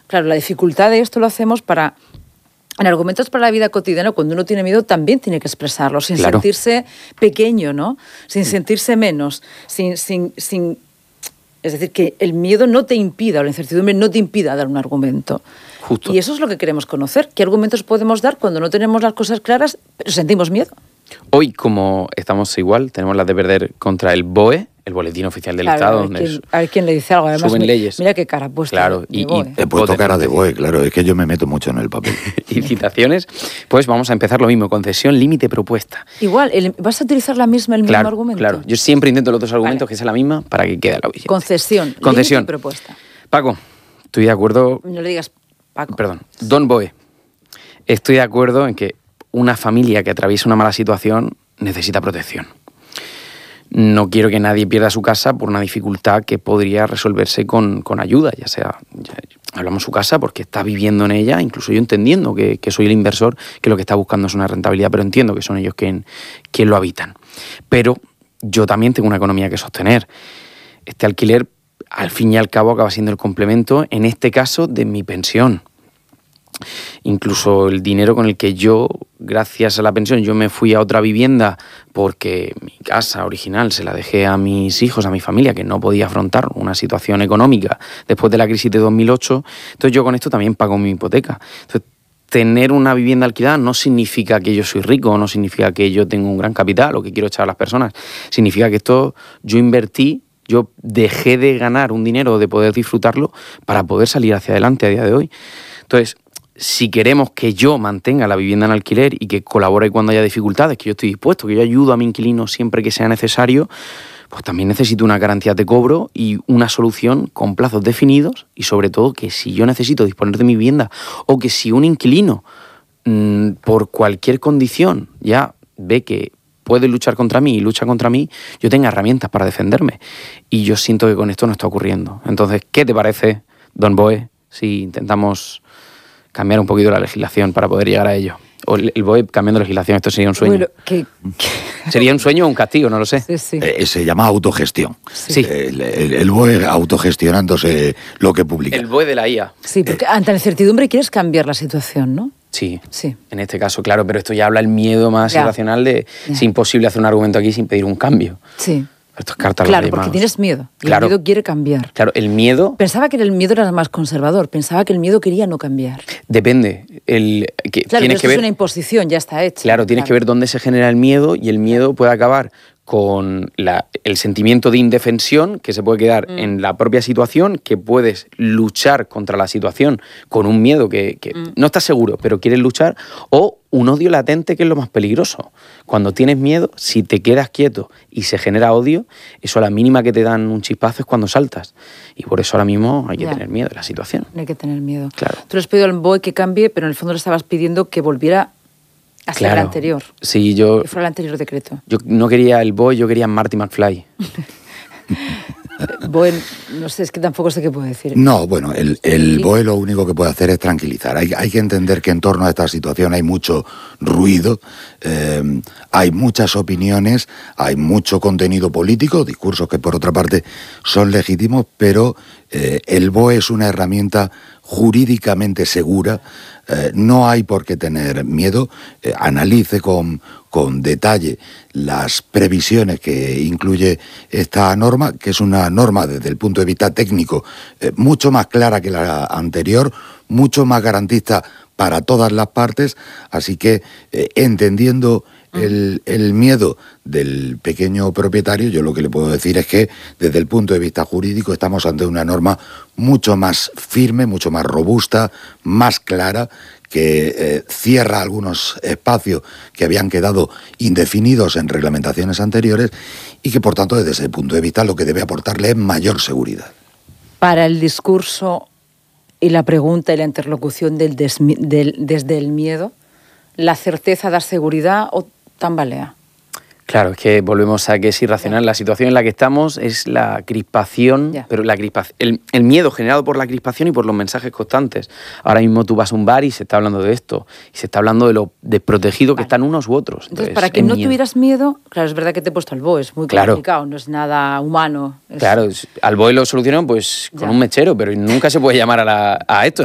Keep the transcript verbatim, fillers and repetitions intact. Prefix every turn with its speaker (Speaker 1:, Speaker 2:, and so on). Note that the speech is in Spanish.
Speaker 1: Claro, la dificultad de esto lo hacemos para... En argumentos para la vida cotidiana, cuando uno tiene miedo, también tiene que expresarlo, sin
Speaker 2: claro.
Speaker 1: sentirse pequeño, ¿no? Sin sentirse menos, sin, sin, sin... Es decir, que el miedo no te impida, o la incertidumbre no te impida dar un argumento.
Speaker 2: Justo.
Speaker 1: Y eso es lo que queremos conocer. ¿Qué argumentos podemos dar cuando no tenemos las cosas claras, pero sentimos miedo?
Speaker 2: Hoy, como estamos igual, tenemos las de perder contra el B O E, el Boletín Oficial del
Speaker 1: Claro,
Speaker 2: Estado,
Speaker 1: a ver
Speaker 2: donde
Speaker 1: quién,
Speaker 2: es-
Speaker 1: a ver quién le dice algo. Además,
Speaker 2: suben
Speaker 1: mi-
Speaker 2: leyes.
Speaker 1: Mira qué cara puesta.
Speaker 2: Claro,
Speaker 1: de
Speaker 2: y-
Speaker 1: B O E.
Speaker 2: y-
Speaker 3: He puesto
Speaker 2: Voz de
Speaker 3: cara de
Speaker 2: frente.
Speaker 3: boe, claro, es que yo me meto mucho en el papel.
Speaker 2: y citaciones, pues vamos a empezar lo mismo, concesión, límite, propuesta.
Speaker 1: Igual, el- ¿vas a utilizar la misma, el mismo
Speaker 2: Claro,
Speaker 1: argumento?
Speaker 2: claro. Yo siempre intento los dos argumentos
Speaker 1: Vale.
Speaker 2: que sea la misma para que quede la visión.
Speaker 1: Concesión,
Speaker 2: Concesión.
Speaker 1: límite y propuesta.
Speaker 2: Paco, estoy de acuerdo.
Speaker 1: No le digas Paco.
Speaker 2: Perdón, Don B O E. Estoy de acuerdo en que una familia que atraviesa una mala situación necesita protección. No quiero que nadie pierda su casa por una dificultad que podría resolverse con, con ayuda, ya sea, ya, hablamos su casa porque está viviendo en ella, incluso yo entendiendo que, que soy el inversor, que lo que está buscando es una rentabilidad, pero entiendo que son ellos quien, quien lo habitan. Pero yo también tengo una economía que sostener. Este alquiler, al fin y al cabo, acaba siendo el complemento, en este caso, de mi pensión. Incluso el dinero con el que yo, gracias a la pensión, yo me fui a otra vivienda porque mi casa original se la dejé a mis hijos, a mi familia, que no podía afrontar una situación económica después de la crisis de dos mil ocho. Entonces yo con esto también pago mi hipoteca. Entonces, tener una vivienda alquilada no significa que yo soy rico, no significa que yo tengo un gran capital o que quiero echar a las personas. Significa que esto yo invertí, yo dejé de ganar un dinero, de poder disfrutarlo, para poder salir hacia adelante a día de hoy. Entonces, si queremos que yo mantenga la vivienda en alquiler y que colabore cuando haya dificultades, que yo estoy dispuesto, que yo ayudo a mi inquilino siempre que sea necesario, pues también necesito una garantía de cobro y una solución con plazos definidos, y sobre todo que si yo necesito disponer de mi vivienda, o que si un inquilino mmm, por cualquier condición ya ve que puede luchar contra mí y lucha contra mí, yo tenga herramientas para defenderme. Y yo siento que con esto no está ocurriendo. Entonces, ¿qué te parece, Don B O E, si intentamos cambiar un poquito la legislación para poder llegar a ello? O el B O E cambiando legislación, esto sería un sueño.
Speaker 1: Bueno, que, que...
Speaker 2: ¿Sería un sueño o un castigo? No lo sé.
Speaker 1: Sí, sí.
Speaker 3: Eh, se llama autogestión.
Speaker 2: Sí.
Speaker 3: El, el, el B O E autogestionándose lo que publica.
Speaker 2: El B O E de la I A.
Speaker 1: Sí, porque ante la incertidumbre quieres cambiar la situación, ¿no?
Speaker 2: Sí,
Speaker 1: Sí.
Speaker 2: en este caso, claro, pero esto ya habla el miedo más
Speaker 1: Ya.
Speaker 2: irracional de
Speaker 1: Ya.
Speaker 2: es imposible hacer un argumento aquí sin pedir un cambio.
Speaker 1: Sí.
Speaker 2: Esto es carta a los
Speaker 1: Claro,
Speaker 2: Reyes
Speaker 1: porque
Speaker 2: Magos.
Speaker 1: tienes miedo. Y
Speaker 2: Claro.
Speaker 1: el miedo quiere cambiar.
Speaker 2: Claro, el miedo
Speaker 1: Pensaba que el miedo era más conservador. Pensaba que el miedo quería no cambiar.
Speaker 2: depende. El, que,
Speaker 1: Claro, pero
Speaker 2: tienes
Speaker 1: esto
Speaker 2: que
Speaker 1: es
Speaker 2: ver,
Speaker 1: una imposición, ya está hecha.
Speaker 2: claro, tienes que ver dónde se genera el miedo, y el miedo puede acabar con la, el sentimiento de indefensión que se puede quedar
Speaker 1: Mm.
Speaker 2: en la propia situación, que puedes luchar contra la situación con un miedo que, que
Speaker 1: Mm.
Speaker 2: no estás seguro, pero quieres luchar, o un odio latente, que es lo más peligroso. Cuando tienes miedo, si te quedas quieto y se genera odio, eso a la mínima que te dan un chispazo es cuando saltas. Y por eso ahora mismo hay que
Speaker 1: Ya.
Speaker 2: tener miedo de la situación.
Speaker 1: No hay que tener miedo.
Speaker 2: Claro.
Speaker 1: Tú le has pedido al B O E que cambie, pero en el fondo le estabas pidiendo que volviera a ser el
Speaker 2: Claro.
Speaker 1: anterior.
Speaker 2: Sí, yo,
Speaker 1: Que fuera el anterior decreto.
Speaker 2: yo no quería el B O E, yo quería Marty McFly.
Speaker 1: B O E, no sé, es que tampoco sé qué puedo decir.
Speaker 3: No, bueno, el, el
Speaker 1: Sí.
Speaker 3: B O E lo único que puede hacer es tranquilizar. Hay, hay que entender que en torno a esta situación hay mucho ruido, eh, hay muchas opiniones, hay mucho contenido político, discursos que por otra parte son legítimos, pero eh, el B O E es una herramienta jurídicamente segura. Eh, no hay por qué tener miedo. Eh, analice con, con detalle las previsiones que incluye esta norma, que es una norma desde el punto de vista técnico eh, mucho más clara que la anterior, mucho más garantista para todas las partes, así que eh, entendiendo el, el miedo del pequeño propietario, yo lo que le puedo decir es que desde el punto de vista jurídico estamos ante una norma mucho más firme, mucho más robusta, más clara, que eh, cierra algunos espacios que habían quedado indefinidos en reglamentaciones anteriores y que por tanto desde ese punto de vista lo que debe aportarle es mayor seguridad.
Speaker 1: Para el discurso y la pregunta y la interlocución del, desmi- del desde el miedo, ¿la certeza da seguridad o tambalea?
Speaker 2: Claro, es que volvemos a que es irracional. La situación en la que estamos es la crispación,
Speaker 1: Ya.
Speaker 2: pero la crispa- el, el miedo generado por la crispación y por los mensajes constantes. Ahora mismo tú vas a un bar y se está hablando de esto, y se está hablando de lo desprotegido que
Speaker 1: Vale.
Speaker 2: están unos u otros.
Speaker 1: Entonces, para que
Speaker 2: es
Speaker 1: no
Speaker 2: miedo.
Speaker 1: tuvieras miedo, claro, es verdad que te he puesto al B O E, es muy
Speaker 2: Claro.
Speaker 1: complicado, no es nada humano. es-
Speaker 2: Claro, es- al B O E lo solucionaron pues con
Speaker 1: Ya.
Speaker 2: un mechero, pero nunca se puede llamar a, la, a esto.